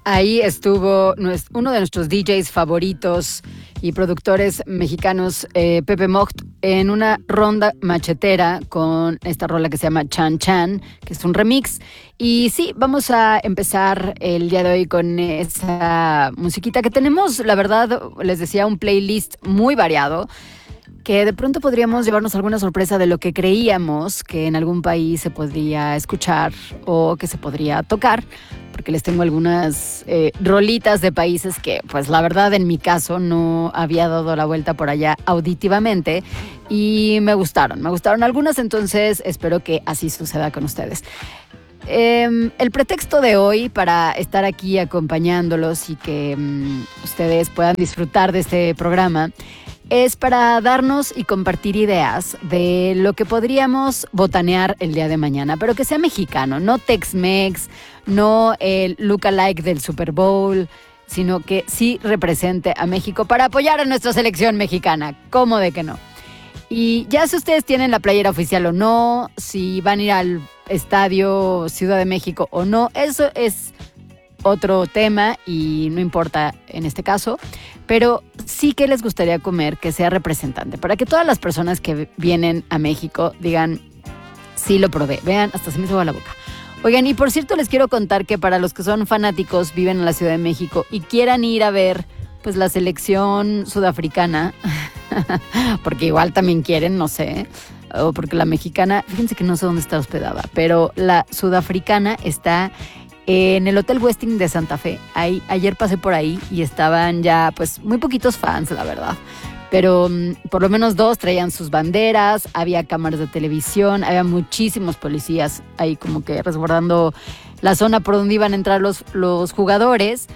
Ahí estuvo uno de nuestros DJs favoritos y productores mexicanos, Pepe Mocht, en una ronda machetera con esta rola que se llama Chan Chan, que es un remix. Y sí, vamos a empezar el día de hoy con esa musiquita que tenemos, la verdad, les decía, un playlist muy variado, que de pronto podríamos llevarnos alguna sorpresa de lo que creíamos que en algún país se podría escuchar o que se podría tocar, porque les tengo algunas rolitas de países que, pues la verdad, en mi caso no había dado la vuelta por allá auditivamente y me gustaron algunas, entonces espero que así suceda con ustedes. El pretexto de hoy para estar aquí acompañándolos y que ustedes puedan disfrutar de este programa es para darnos y compartir ideas de lo que podríamos botanear el día de mañana, pero que sea mexicano, no Tex-Mex, no el lookalike del Super Bowl, sino que sí represente a México para apoyar a nuestra selección mexicana. ¿Cómo de que no? Y ya si ustedes tienen la playera oficial o no, si van a ir al estadio Ciudad de México o no, eso es otro tema y no importa en este caso, pero sí que les gustaría comer que sea representante, para que todas las personas que vienen a México digan, sí lo probé, vean, hasta se me hizo agua la boca. Oigan, y por cierto les quiero contar que para los que son fanáticos, viven en la Ciudad de México y quieran ir a ver pues la selección sudafricana, porque igual también quieren, no sé, o porque la mexicana, fíjense que no sé dónde está hospedada, pero la sudafricana está en el Hotel Westin de Santa Fe. Ayer pasé por ahí y estaban ya pues muy poquitos fans, la verdad. Pero por lo menos 2 traían sus banderas, había cámaras de televisión, había muchísimos policías ahí como que resguardando la zona por donde iban a entrar los jugadores.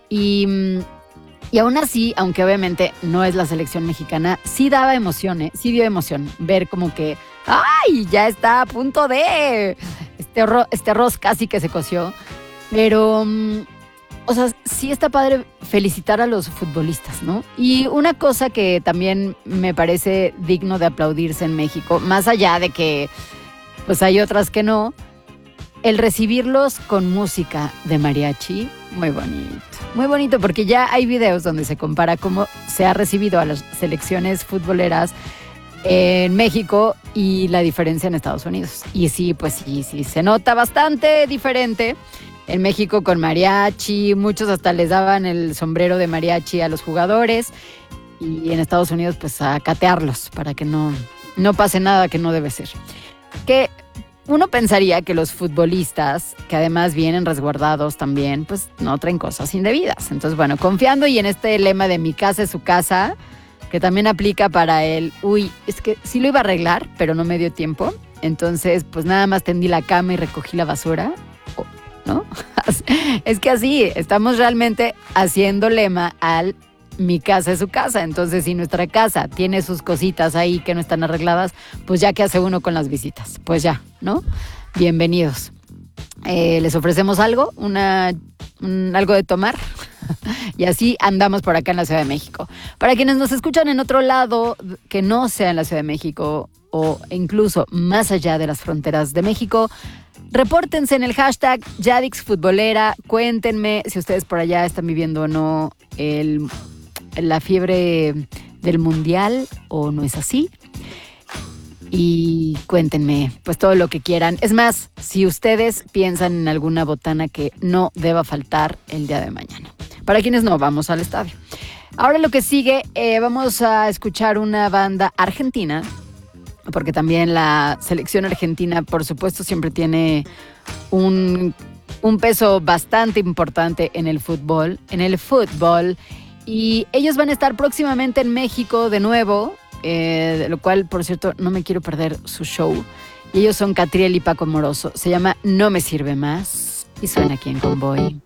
Y aún así, aunque obviamente no es la selección mexicana, sí daba emoción, sí dio emoción ver como que ¡ay! Ya está a punto de... Este arroz casi que se coció. Pero, o sea, sí está padre felicitar a los futbolistas, ¿no? Y una cosa que también me parece digno de aplaudirse en México, más allá de que pues hay otras que no, el recibirlos con música de mariachi, muy bonito, porque ya hay videos donde se compara cómo se ha recibido a las selecciones futboleras en México y la diferencia en Estados Unidos. Y sí, pues sí, se nota bastante diferente. En México con mariachi, muchos hasta les daban el sombrero de mariachi a los jugadores, y en Estados Unidos pues a catearlos para que no pase nada que no debe ser. Que uno pensaría que los futbolistas, que además vienen resguardados también, pues no traen cosas indebidas. Entonces, bueno, confiando y en este lema de mi casa es su casa, que también aplica para el, es que sí lo iba a arreglar, pero no me dio tiempo. Entonces, pues nada más tendí la cama y recogí la basura, ¿no? Es que así, estamos realmente haciendo lema al mi casa es su casa. Entonces, si nuestra casa tiene sus cositas ahí que no están arregladas, pues ya, ¿qué hace uno con las visitas? Pues ya, ¿no? Bienvenidos. Les ofrecemos algo, algo de tomar. Y así andamos por acá en la Ciudad de México. Para quienes nos escuchan en otro lado que no sea en la Ciudad de México o incluso más allá de las fronteras de México, repórtense en el hashtag YadixFutbolera. Cuéntenme si ustedes por allá están viviendo o no la fiebre del mundial o no es así. Y cuéntenme pues todo lo que quieran. Es más, si ustedes piensan en alguna botana que no deba faltar el día de mañana. Para quienes no vamos al estadio. Ahora lo que sigue, vamos a escuchar una banda argentina, porque también la selección argentina, por supuesto, siempre tiene un peso bastante importante en el fútbol. Y ellos van a estar próximamente en México de nuevo, de lo cual, por cierto, no me quiero perder su show. Y ellos son Catriel y Paco Moroso. Se llama No Me Sirve Más y suena aquí en Convoy.